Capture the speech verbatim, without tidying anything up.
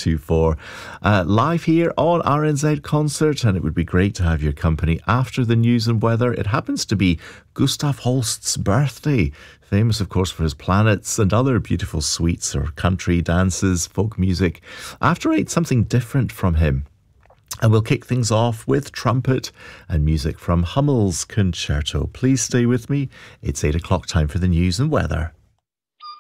two four. Uh, live here on R N Z Concert, and it would be great to have your company after the news and weather. It happens to be Gustav Holst's birthday, famous, of course, for his planets and other beautiful suites or country dances, folk music. After eight, something different from him. And we'll kick things off with trumpet and music from Hummel's Concerto. Please stay with me. It's eight o'clock, time for the news and weather.